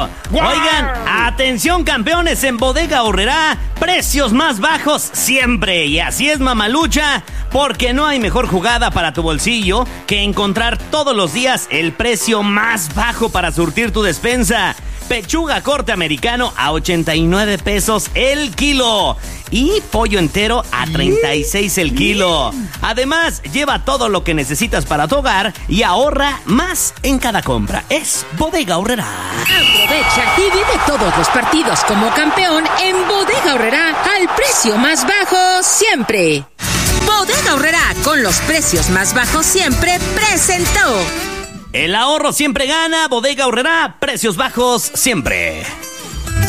Oigan, atención campeones, en Bodega Aurrerá, precios más bajos siempre. Y así es, mamalucha, porque no hay mejor jugada para tu bolsillo que encontrar todos los días el precio más bajo para surtir tu despensa. Pechuga corte americano a 89 pesos el kilo. Y pollo entero a 36 el kilo. Además, lleva todo lo que necesitas para tu hogar y ahorra más en cada compra. Es Bodega Aurrerá. Aprovecha y vive todos los partidos como campeón en Bodega Aurrerá al precio más bajo siempre. Bodega Aurrerá, con los precios más bajos siempre, presentó. El ahorro siempre gana. Bodega Aurrerá, precios bajos siempre.